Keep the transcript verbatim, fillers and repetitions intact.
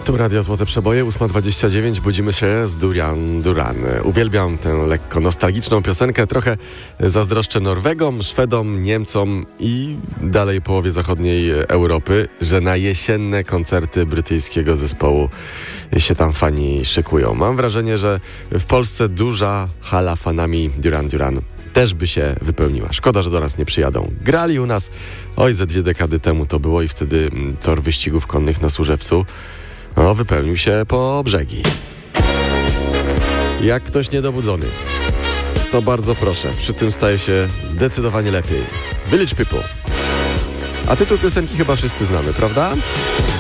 Tu Radio Złote Przeboje, ósma dwadzieścia dziewięć, budzimy się z Duran Duran. Uwielbiam tę lekko nostalgiczną piosenkę, trochę zazdroszczę Norwegom, Szwedom, Niemcom i dalej połowie zachodniej Europy, że na jesienne koncerty brytyjskiego zespołu się tam fani szykują. Mam wrażenie, że w Polsce duża hala fanami Duran Duran też by się wypełniła. Szkoda, że do nas nie przyjadą. Grali u nas, oj, ze dwie dekady temu to było i wtedy tor wyścigów konnych na Służewcu no, wypełnił się po brzegi. Jak ktoś niedobudzony, to bardzo proszę, przy tym staje się zdecydowanie lepiej. Village People. A tytuł piosenki chyba wszyscy znamy, prawda?